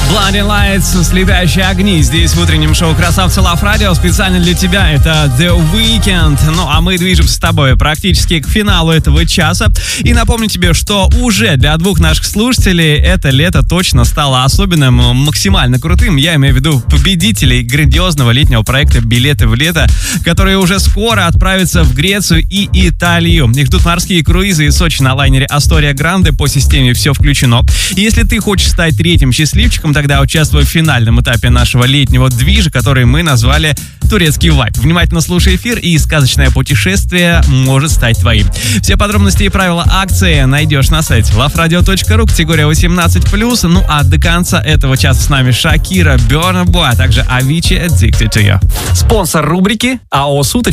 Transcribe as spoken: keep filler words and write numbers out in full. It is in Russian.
Blinding Lights, слепящие огни. Здесь в утреннем шоу «Красавцы Лав Радио». Специально для тебя это The Weeknd. Ну, а мы движемся с тобой практически к финалу этого часа. И напомню тебе, что уже для двух наших слушателей это лето точно стало особенным, максимально крутым. Я имею в виду победителей грандиозного летнего проекта «Билеты в лето», которые уже скоро отправятся в Грецию и Италию. Их ждут морские круизы из Сочи на лайнере «Астория Гранде» по системе «Все включено». И если ты хочешь стать третьим счастливчиком, тогда участвуй в финальном этапе нашего летнего движа, который мы назвали «Турецкий вайб». Внимательно слушай эфир, и сказочное путешествие может стать твоим. Все подробности и правила акции найдешь на сайте лав радио точка ру, категория восемнадцать плюс. Ну а до конца этого часа с нами Шакира, Burna Boy, а также Avicii Addicted to You. Спонсор рубрики АО «Суточка».